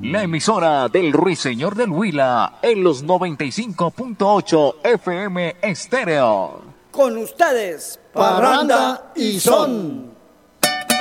La emisora del Ruiseñor del Huila en los 95.8 FM Estéreo. Con ustedes, Parranda y Son.